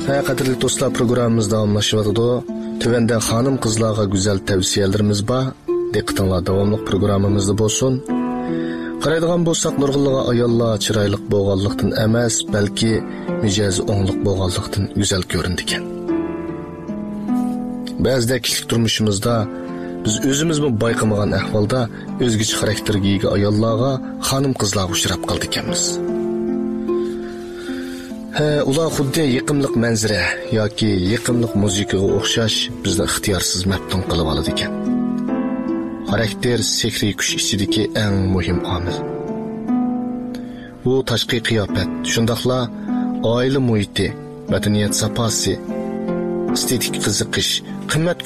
Qadrli do'stlar, programmamiz davomlashyapti. Tövəndə xanım qızlarga güzel tavsiyalarımız bor. Diqqətinizlər davamlıq proqramımızda bo'lsin. Qaraydigan bo'lsak, nurg'unlagan ayollar chiroyli bo'lganlikdan emas, balki mijozi o'ngliq bo'lganlikdan go'zal ko'rindi ekan. Ba'zida kishilik turmushimizda biz o'zimizmi bayqamagan ahvolda o'zgacha xarakterga ega ayollarga, xanım qizlarga uchrab qoldik ekanmiz. Ular xuddi yiqimliq manzara yoki yiqimliq muzikaga o'xshash bizni ixtiyorsiz maftun qilib oladi ekan. Xarakter sehriy kuch ichidagi eng muhim omil. Bu tashqi qiyofat, shundaqla oila muhiti, madaniyat saposi, estetik qiziqish, qimmat